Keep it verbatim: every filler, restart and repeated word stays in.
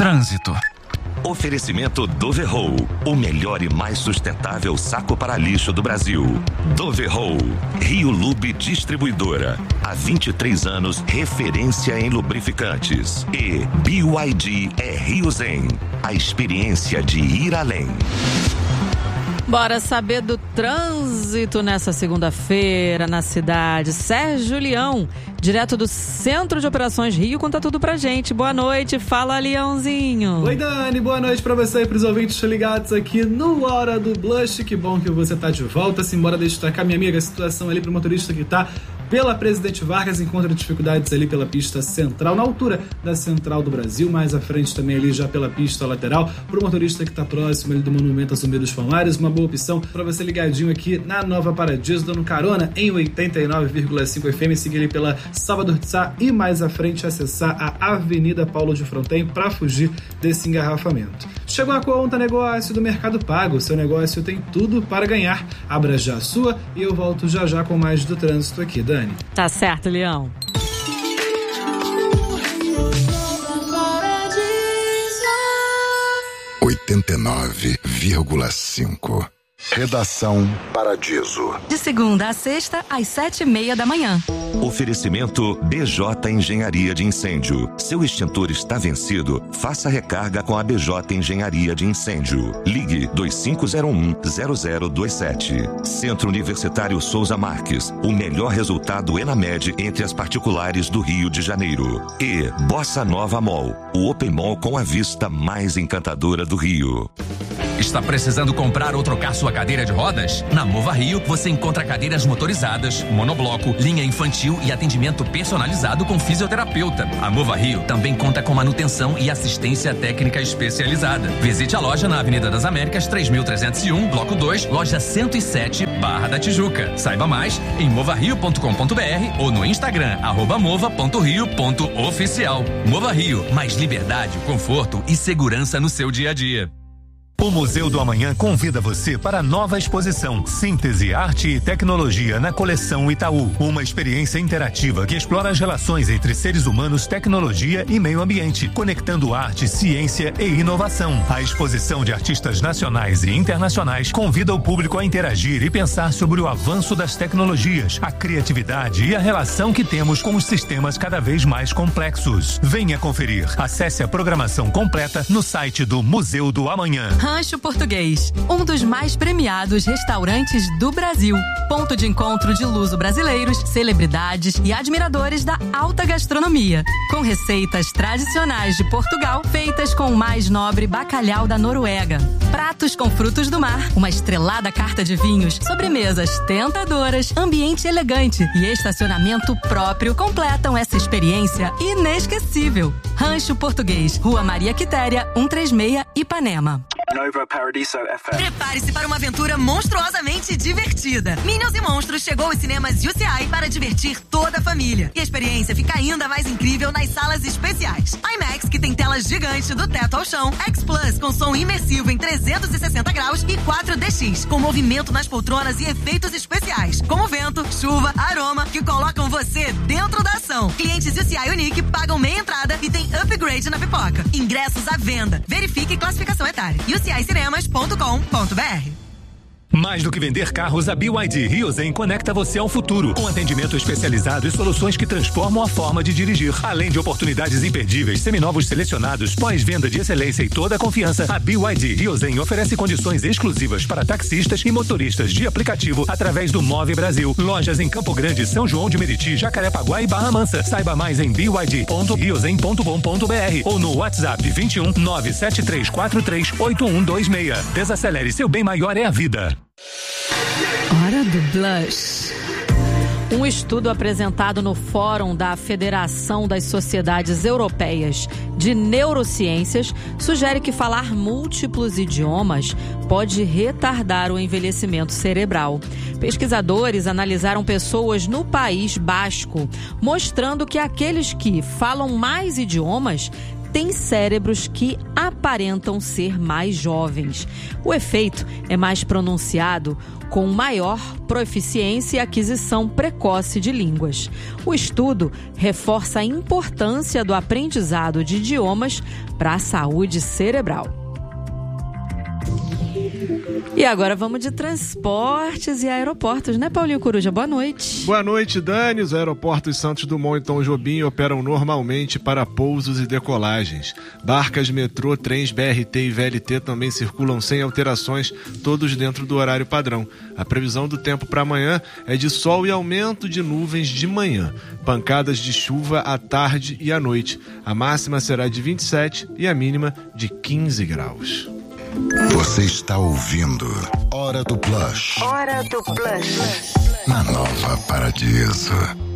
Trânsito. Oferecimento Doverroll, o melhor e mais sustentável saco para lixo do Brasil. Doverroll, Rio Lube Distribuidora. Há vinte e três anos, referência em lubrificantes. E B Y D é Rio Zen, a experiência de ir além. Bora saber do trânsito nessa segunda-feira na cidade. Sérgio Leão, direto do Centro de Operações Rio, conta tudo pra gente. Boa noite, fala Leãozinho. Oi Dani, boa noite pra você e pros ouvintes ligados aqui no Hora do Blush. Que bom que você tá de volta. Simbora destacar, minha amiga, a situação ali pro motorista que tá pela Presidente Vargas, encontra dificuldades ali pela pista central, na altura da Central do Brasil, mais à frente também ali já pela pista lateral, pro motorista que tá próximo ali do Monumento a Zumbi dos Palmares, uma boa opção para você ligadinho aqui na Nova Paradiso, dando carona em oitenta e nove vírgula cinco F M, seguir ali pela Salvador de Sá e mais à frente acessar a Avenida Paulo de Fronten para fugir desse engarrafamento. Chegou a conta negócio do Mercado Pago, seu negócio tem tudo para ganhar. Abra já a sua e eu volto já já com mais do trânsito aqui, Dani. Tá certo, Leão. oitenta e nove vírgula cinco. Redação Paradiso. De segunda a sexta, às sete e meia da manhã. Oferecimento B J Engenharia de Incêndio. Seu extintor está vencido? Faça recarga com a B J Engenharia de Incêndio. Ligue dois cinco zero um zero zero dois sete. Centro Universitário Souza Marques. O melhor resultado ENAMED entre as particulares do Rio de Janeiro. E Bossa Nova Mall. O Open Mall com a vista mais encantadora do Rio. Está precisando comprar ou trocar sua cadeira de rodas? Na Mova Rio, você encontra cadeiras motorizadas, monobloco, linha infantil e atendimento personalizado com fisioterapeuta. A Mova Rio também conta com manutenção e assistência técnica especializada. Visite a loja na Avenida das Américas, três mil trezentos e um, Bloco dois, loja cento e sete, Barra da Tijuca. Saiba mais em mova rio ponto com ponto b r ou no Instagram, arroba mova ponto rio ponto oficial. Mova Rio, mais liberdade, conforto e segurança no seu dia a dia. O Museu do Amanhã convida você para a nova exposição Síntese, Arte e Tecnologia na coleção Itaú. Uma experiência interativa que explora as relações entre seres humanos, tecnologia e meio ambiente, conectando arte, ciência e inovação. A exposição de artistas nacionais e internacionais convida o público a interagir e pensar sobre o avanço das tecnologias, a criatividade e a relação que temos com os sistemas cada vez mais complexos. Venha conferir. Acesse a programação completa no site do Museu do Amanhã. Rancho Português, um dos mais premiados restaurantes do Brasil. Ponto de encontro de luso-brasileiros, celebridades e admiradores da alta gastronomia. Com receitas tradicionais de Portugal, feitas com o mais nobre bacalhau da Noruega. Pratos com frutos do mar, uma estrelada carta de vinhos, sobremesas tentadoras, ambiente elegante e estacionamento próprio completam essa experiência inesquecível. Rancho Português, Rua Maria Quitéria, cento e trinta e seis, Ipanema. Nova Paradiso F M. Prepare-se para uma aventura monstruosamente divertida. Minions e Monstros chegou aos cinemas U C I para divertir toda a família. E a experiência fica ainda mais incrível nas salas especiais. IMAX, que tem telas gigantes do teto ao chão. X Plus, com som imersivo em trezentos e sessenta graus. E quatro D X, com movimento nas poltronas e efeitos especiais, como vento, chuva, aroma, que colocam você dentro da ação. Clientes U C I Unique pagam meia entrada e tem upgrade na pipoca. Ingressos à venda. Verifique classificação etária. u c i cinemas ponto com ponto b r. Mais do que vender carros, a B Y D Rio Zen conecta você ao futuro, com atendimento especializado e soluções que transformam a forma de dirigir. Além de oportunidades imperdíveis, seminovos selecionados, pós-venda de excelência e toda a confiança, a B Y D Rio Zen oferece condições exclusivas para taxistas e motoristas de aplicativo através do Move Brasil. Lojas em Campo Grande, São João de Meriti, Jacarepaguá e Barra Mansa. Saiba mais em b y d ponto rio zen ponto com ponto b r ou no WhatsApp vinte e um, nove sete três quatro três, oito um dois seis. Desacelere, seu bem maior é a vida. Hora do Blush. Um estudo apresentado no Fórum da Federação das Sociedades Europeias de Neurociências sugere que falar múltiplos idiomas pode retardar o envelhecimento cerebral. Pesquisadores analisaram pessoas no País Basco, mostrando que aqueles que falam mais idiomas têm cérebros que aparentam ser mais jovens. O efeito é mais pronunciado com maior proficiência e aquisição precoce de línguas. O estudo reforça a importância do aprendizado de idiomas para a saúde cerebral. E agora vamos de transportes e aeroportos, né, Paulinho Coruja? Boa noite. Boa noite, Dani. Os aeroportos Santos Dumont e Tom Jobim operam normalmente para pousos e decolagens. Barcas, metrô, trens, B R T e V L T também circulam sem alterações, todos dentro do horário padrão. A previsão do tempo para amanhã é de sol e aumento de nuvens de manhã. Pancadas de chuva à tarde e à noite. A máxima será de vinte e sete e a mínima de quinze graus. Você está ouvindo Hora do Blush. Hora do Blush. Na Nova Paradiso.